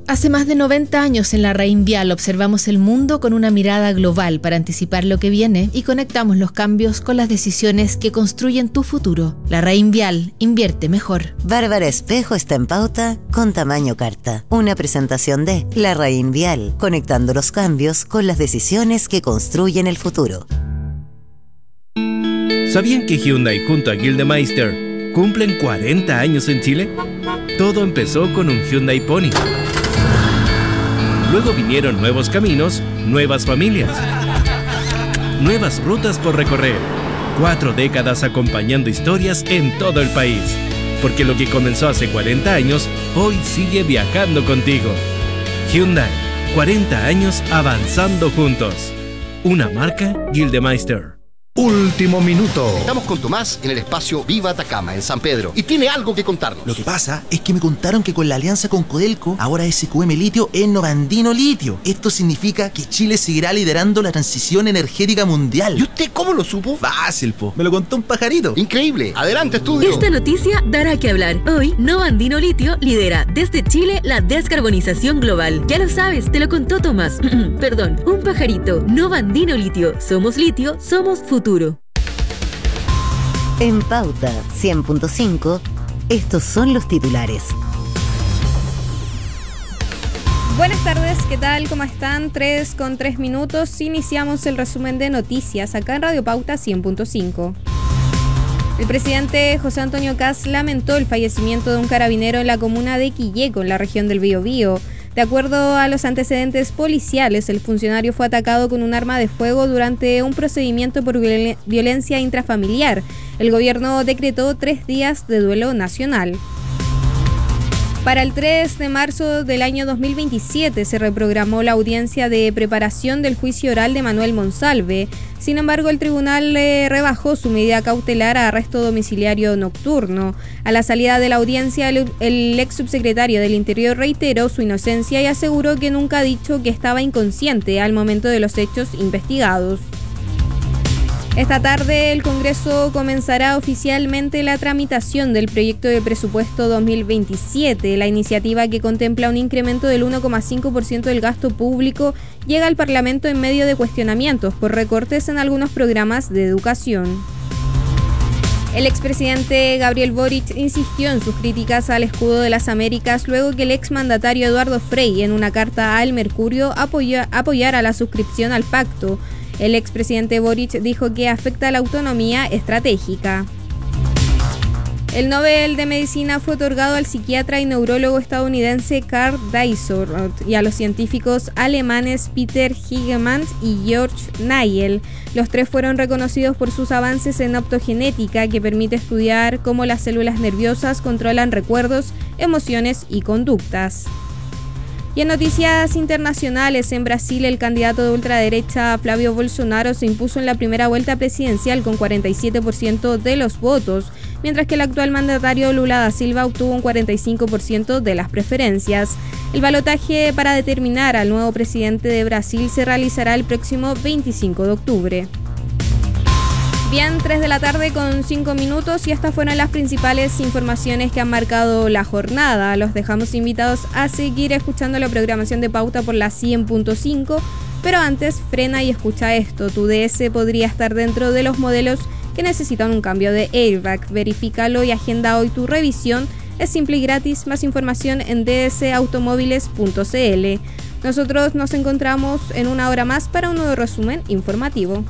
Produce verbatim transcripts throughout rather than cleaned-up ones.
Hace más de noventa años en la Reinvial observamos el mundo con una mirada global para anticipar lo que viene y conectamos los cambios con las decisiones que construyen tu futuro. La Reinvial, invierte mejor. Bárbara Espejo está en pauta con tamaño carta. Una presentación de La Reinvial, conectando los cambios con las decisiones que construyen el futuro. ¿Sabían que Hyundai junto a Gildemeister cumplen cuarenta años en Chile? Todo empezó con un Hyundai Pony. Luego vinieron nuevos caminos, nuevas familias, nuevas rutas por recorrer. Cuatro décadas acompañando historias en todo el país. Porque lo que comenzó hace cuarenta años, hoy sigue viajando contigo. Hyundai, cuarenta años avanzando juntos. Una marca Gildemeister. Último minuto. Estamos con Tomás en el espacio Viva Atacama, en San Pedro, y tiene algo que contarnos. Lo que pasa es que me contaron que con la alianza con Codelco, ahora S Q M Litio es Novandino Litio. Esto significa que Chile seguirá liderando la transición energética mundial. ¿Y usted cómo lo supo? Fácil, po. Me lo contó un pajarito. Increíble. Adelante, estudio. Esta noticia dará que hablar. Hoy, Novandino Litio lidera desde Chile la descarbonización global. Ya lo sabes, te lo contó Tomás. Perdón, un pajarito. Novandino Litio. Somos litio, somos futuro. En Pauta cien punto cinco, estos son los titulares. Buenas tardes, ¿qué tal? ¿Cómo están? tres con tres minutos. Iniciamos el resumen de noticias acá en Radio Pauta cien punto cinco. El presidente José Antonio Kast lamentó el fallecimiento de un carabinero en la comuna de Quilleco, en la región del Biobío. De acuerdo a los antecedentes policiales, el funcionario fue atacado con un arma de fuego durante un procedimiento por violen- violencia intrafamiliar. El gobierno decretó tres días de duelo nacional. Para el tres de marzo del año dos mil veintisiete se reprogramó la audiencia de preparación del juicio oral de Manuel Monsalve. Sin embargo, el tribunal eh, rebajó su medida cautelar a arresto domiciliario nocturno. A la salida de la audiencia, el, el ex subsecretario del Interior reiteró su inocencia y aseguró que nunca ha dicho que estaba inconsciente al momento de los hechos investigados. Esta tarde el Congreso comenzará oficialmente la tramitación del proyecto de presupuesto dos mil veintisiete. La iniciativa, que contempla un incremento del uno coma cinco por ciento del gasto público, llega al Parlamento en medio de cuestionamientos por recortes en algunos programas de educación. El expresidente Gabriel Boric insistió en sus críticas al escudo de las Américas luego que el exmandatario Eduardo Frei, en una carta al Mercurio, apoyó, apoyara la suscripción al pacto. El expresidente Boric dijo que afecta a la autonomía estratégica. El Nobel de Medicina fue otorgado al psiquiatra y neurólogo estadounidense Karl Dysart y a los científicos alemanes Peter Higemann y George Nagel. Los tres fueron reconocidos por sus avances en optogenética, que permite estudiar cómo las células nerviosas controlan recuerdos, emociones y conductas. Y en noticias internacionales, en Brasil, el candidato de ultraderecha Flavio Bolsonaro se impuso en la primera vuelta presidencial con cuarenta y siete por ciento de los votos, mientras que el actual mandatario Lula da Silva obtuvo un cuarenta y cinco por ciento de las preferencias. El balotaje para determinar al nuevo presidente de Brasil se realizará el próximo veinticinco de octubre. Bien, tres de la tarde con cinco minutos y estas fueron las principales informaciones que han marcado la jornada. Los dejamos invitados a seguir escuchando la programación de Pauta por la cien punto cinco, pero antes frena y escucha esto. Tu D S podría estar dentro de los modelos que necesitan un cambio de airbag. Verifícalo y agenda hoy tu revisión. Es simple y gratis. Más información en d s automóviles punto c l. Nosotros nos encontramos en una hora más para un nuevo resumen informativo.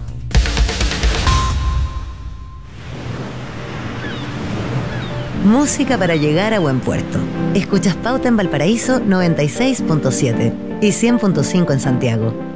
Música para llegar a buen puerto. Escuchas Pauta en Valparaíso noventa y seis punto siete y cien punto cinco en Santiago.